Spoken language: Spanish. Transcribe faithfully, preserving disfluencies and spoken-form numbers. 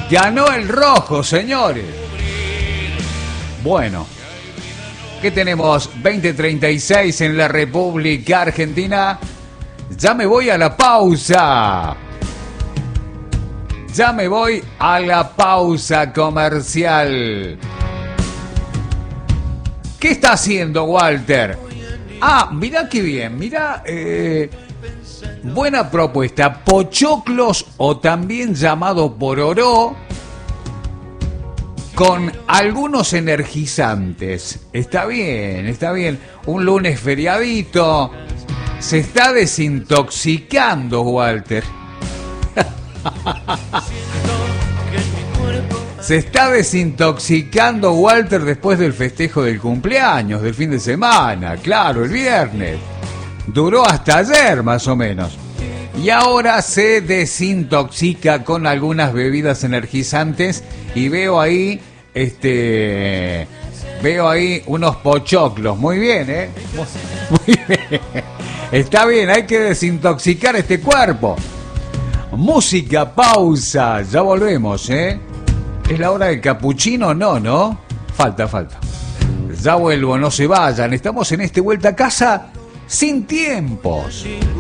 Ganó el rojo, señores. Bueno, ¿qué tenemos? veinte treinta y seis en la República Argentina. Ya me voy a la pausa. Ya me voy a la pausa comercial. ¿Qué está haciendo Walter? Ah, mirá qué bien, mirá, eh, buena propuesta. Pochoclos o también llamado pororó con algunos energizantes. Está bien, está bien. Un lunes feriadito. Se está desintoxicando Walter. Se está desintoxicando Walter después del festejo del cumpleaños, del fin de semana, claro, el viernes. Duró hasta ayer, más o menos. Y ahora se desintoxica con algunas bebidas energizantes y veo ahí, este, veo ahí unos pochoclos. Muy bien, ¿eh? Muy bien. Está bien, hay que desintoxicar este cuerpo. Música, pausa, ya volvemos, ¿eh? ¿Es la hora del capuchino? No, ¿no? Falta, falta. Ya vuelvo, no se vayan. Estamos en este Vuelta a Casa sin tiempos.